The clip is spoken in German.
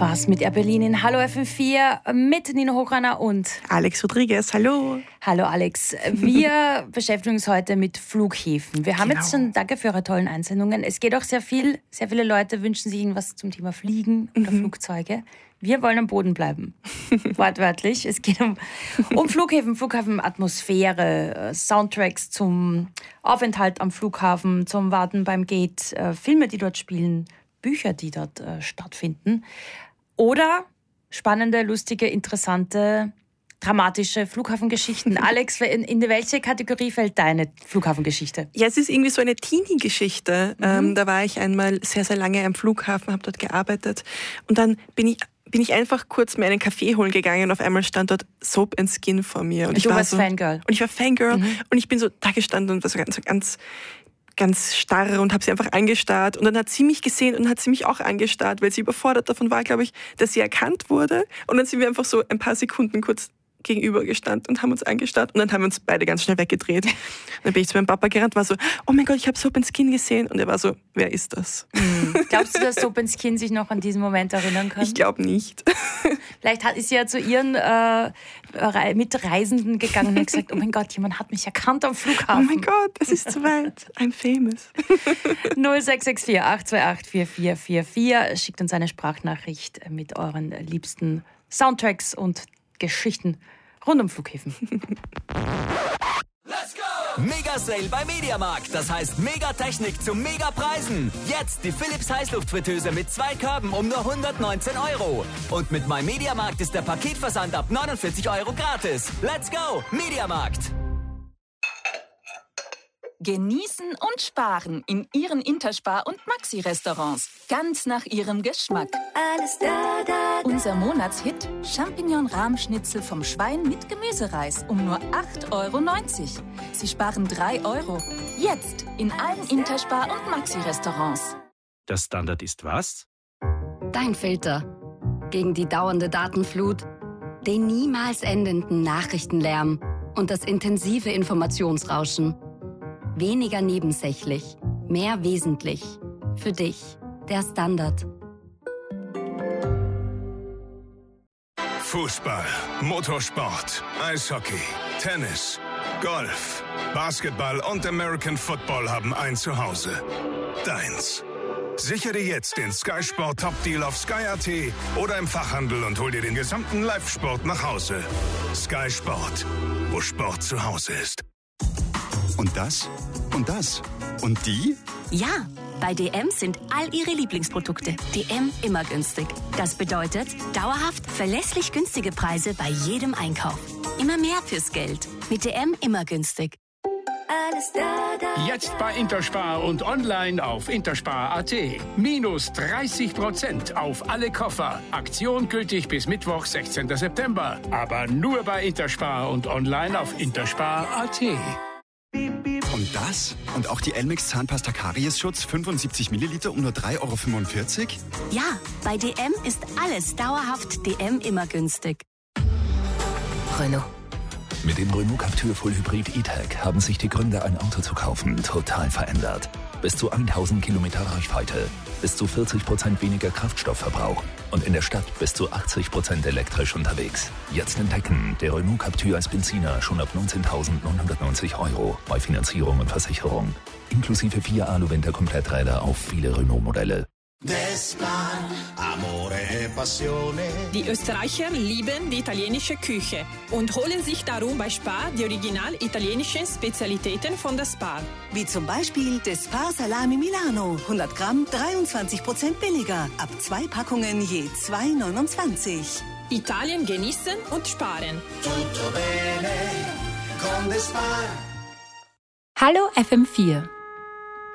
Fast mit Air Berlin in Hallo FM4 mit Nina Hochreiner und Alex Rodriguez. Hallo. Hallo Alex. Wir beschäftigen uns heute mit Flughäfen. Wir haben jetzt schon, danke für eure tollen Einsendungen. Es geht auch sehr viele Leute wünschen sich irgendwas zum Thema Fliegen oder Flugzeuge. Wir wollen am Boden bleiben, wortwörtlich. Es geht um Flughäfen, Flughafenatmosphäre, Soundtracks zum Aufenthalt am Flughafen, zum Warten beim Gate, Filme, die dort spielen, Bücher, die dort stattfinden oder spannende, lustige, interessante, dramatische Flughafengeschichten. Alex, in welche Kategorie fällt deine Flughafengeschichte? Ja, es ist irgendwie so eine Teenie-Geschichte. Da war ich einmal sehr, sehr lange am Flughafen, habe dort gearbeitet und dann bin ich einfach kurz mir einen Kaffee holen gegangen und auf einmal stand dort Soap & Skin vor mir. Und du warst Fangirl. Und ich war Fangirl und ich bin so da gestanden und war so ganz starr und habe sie einfach angestarrt. Und dann hat sie mich gesehen und hat sie mich auch angestarrt, weil sie überfordert davon war, glaube ich, dass sie erkannt wurde. Und dann sind wir einfach so ein paar Sekunden kurz gegenüber gestanden und haben uns angestarrt. Und dann haben wir uns beide ganz schnell weggedreht. Und dann bin ich zu meinem Papa gerannt, war so, oh mein Gott, ich habe Soap & Skin gesehen. Und er war so, wer ist das? Glaubst du, dass Soap & Skin sich noch an diesen Moment erinnern kann? Ich glaube nicht. Vielleicht ist sie ja zu ihren Mitreisenden gegangen und hat gesagt, oh mein Gott, jemand hat mich erkannt am Flughafen. Oh mein Gott, es ist soweit. I'm famous. 0664 828 4444. Schickt uns eine Sprachnachricht mit euren liebsten Soundtracks und Geschichten rund um Flughäfen. Let's go! Mega Sale bei Mediamarkt. Das heißt Megatechnik zu Megapreisen. Jetzt die Philips Heißluftfritteuse mit 2 Körben um nur 119 €. Und mit MyMediamarkt ist der Paketversand ab 49 € gratis. Let's go! Mediamarkt. Genießen und sparen in Ihren Interspar- und Maxi-Restaurants. Ganz nach Ihrem Geschmack. Alles da. Unser Monatshit: Champignon-Rahmschnitzel vom Schwein mit Gemüsereis um nur 8,90 €. Sie sparen 3 €. Jetzt in allen Interspar- und Maxi-Restaurants. Der Standard ist was? Dein Filter. Gegen die dauernde Datenflut, den niemals endenden Nachrichtenlärm und das intensive Informationsrauschen. Weniger nebensächlich, mehr wesentlich. Für dich, der Standard. Fußball, Motorsport, Eishockey, Tennis, Golf, Basketball und American Football haben ein Zuhause. Deins. Sichere jetzt den Sky Sport Top Deal auf Sky.at oder im Fachhandel und hol dir den gesamten Live-Sport nach Hause. Sky Sport, wo Sport zu Hause ist. Und das? Und das? Und die? Ja, bei DM sind all Ihre Lieblingsprodukte. DM immer günstig. Das bedeutet dauerhaft verlässlich günstige Preise bei jedem Einkauf. Immer mehr fürs Geld. Mit DM immer günstig. Alles da. Jetzt bei Interspar und online auf interspar.at. Minus 30% auf alle Koffer. Aktion gültig bis Mittwoch, 16. September. Aber nur bei Interspar und online auf interspar.at. Und das? Und auch die Elmex Zahnpasta Kariesschutz 75 Milliliter um nur 3,45 €? Ja, bei DM ist alles dauerhaft DM immer günstig. Renault. Mit dem Renault Captur Full Hybrid E-Tech haben sich die Gründe, ein Auto zu kaufen, total verändert. Bis zu 1000 Kilometer Reichweite, bis zu 40% weniger Kraftstoffverbrauch und in der Stadt bis zu 80% elektrisch unterwegs. Jetzt entdecken, der Renault Captur als Benziner schon ab 19.990 € bei Finanzierung und Versicherung. Inklusive 4 Alu-Winter-Kompletträder auf viele Renault-Modelle. Die Österreicher lieben die italienische Küche und holen sich darum bei Spar die original italienischen Spezialitäten von der Spar. Wie zum Beispiel das Spar Salami Milano. 100 Gramm, 23% billiger. Ab 2 Packungen je 2,29 €. Italien genießen und sparen. Hallo FM4.